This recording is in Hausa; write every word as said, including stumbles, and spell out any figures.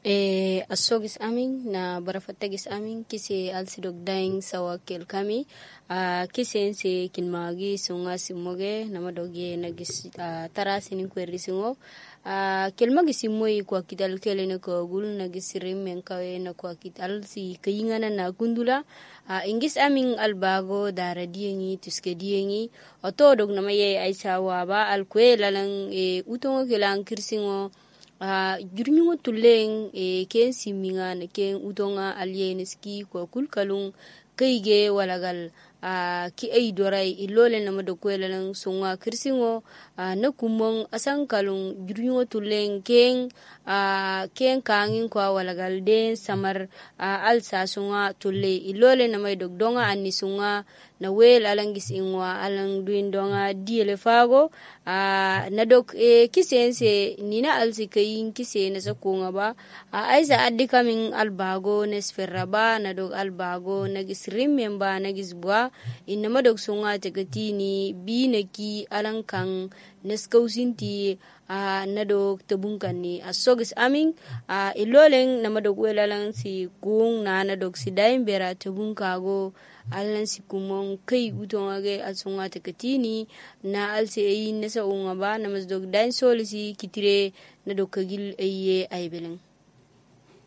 E asogis amin na barafatagis amin kisi alsidog daing sawa kel kami a kisen se kinmagi sunga simoge namadoge nagis uh, tara sinin kwerri singo a kelmagi simoi kwa kital kele na ko gul nagisirim men kawe na kwa kital si kayingana na gundula a ingis amin albago dara diengi tuske diengi otodog namaye aisawa ba alkwe lalang e utongo kelang kirsingo Uh, jurnyungo tuleng e ken siminga na ken utonga alieneski kwa kulkalung kaige walagal uh, ki ay doray ilole na madokwela ng sunga kirsingo uh, na kumong asang kalung jurnyungo tuleng ken uh, ken kangin kwa walagal den samar uh, alsa sunga tulle ilole na may dogdonga ani sunga na wel alang gis ingwa alang duin donga diele fago a uh, nadok e kisense nina alsi kayin kise na sa kunga ba a uh, aisa addi kaming albago nesferra ba nadok albago nagis rimmen ba nagis bua inna madok sunga tegatini binaki alang kang neskausinti a uh, nadok tabungkan ni asogis aming a uh, iloleng na madok wel alang si kung na nadok si daim bera tabungkago alan si kumong kay gutong age al sunga tekatini na al si ay nasa unga ba na mas dog dain soli si kitire na dog kagil ay ay beleng.